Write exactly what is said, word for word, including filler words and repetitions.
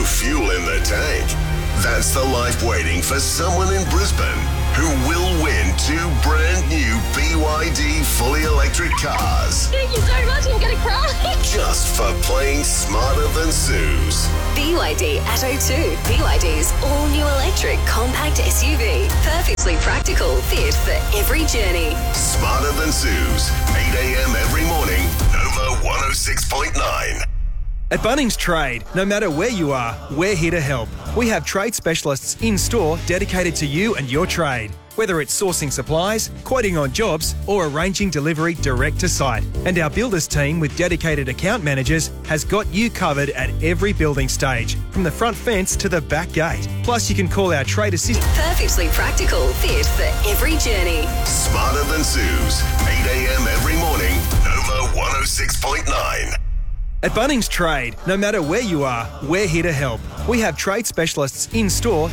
fuel in the tank. That's the life waiting for someone in Brisbane who will win two brand new B Y D fully electric cars. Thank you so much, I'm going to cry. Just for playing smarter than Suze. B Y D Atto two. B Y D's all-new electric compact S U V. Perfectly practical, fit for every journey. Smarter than Suze. eight a.m. every morning. Nova one oh six point nine. At Bunnings Trade, no matter where you are, we're here to help. We have trade specialists in-store dedicated to you and your trade. Whether it's sourcing supplies, quoting on jobs, or arranging delivery direct to site. And our builders team with dedicated account managers has got you covered at every building stage, from the front fence to the back gate. Plus, you can call our trade assistant. Perfectly practical, fit for every journey. Smarter than Suze. eight a.m. every morning. Nova one oh six point nine. At Bunnings Trade, no matter where you are, we're here to help. We have trade specialists in-store